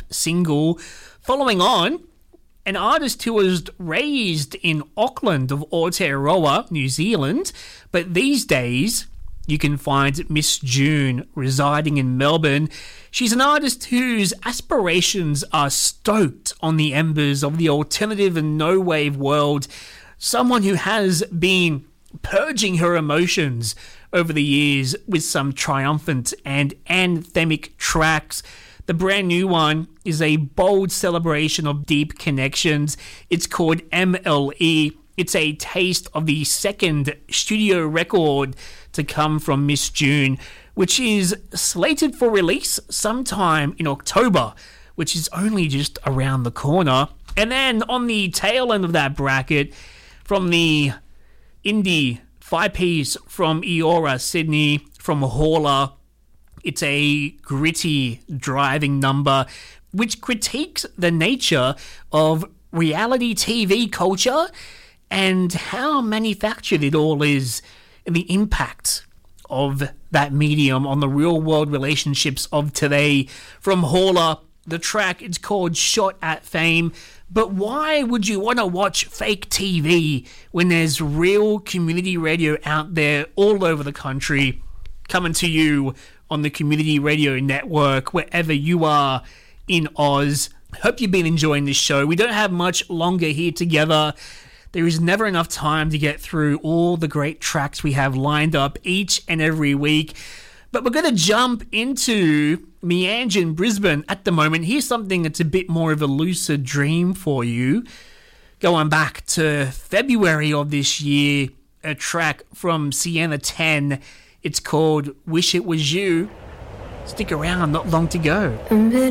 single. Following on, an artist who was raised in Auckland of Aotearoa, New Zealand, but these days you can find Miss June residing in Melbourne. She's an artist whose aspirations are stoked on the embers of the alternative and no-wave world. Someone who has been purging her emotions over the years with some triumphant and anthemic tracks. The brand new one is a bold celebration of deep connections. It's called MLE. It's a taste of the second studio record to come from Miss June, which is slated for release sometime in October, which is only just around the corner. And then on the tail end of that bracket, from the indie 5-piece from Eora, Sydney, from Hauler, it's a gritty, driving number which critiques the nature of reality TV culture and how manufactured it all is, and the impact of that medium on the real-world relationships of today. From Hauler, the track is called Shot at Fame. But why would you want to watch fake TV when there's real community radio out there all over the country, coming to you on the Community Radio Network, wherever you are in Oz? Hope you've been enjoying this show. We don't have much longer here together. There is never enough time to get through all the great tracks we have lined up each and every week. But we're going to jump into Meanjin Brisbane at the moment. Here's something that's a bit more of a lucid dream for you. Going back to February of this year, a track from Sienna 10. It's called Wish It Was You. Stick around, not long to go.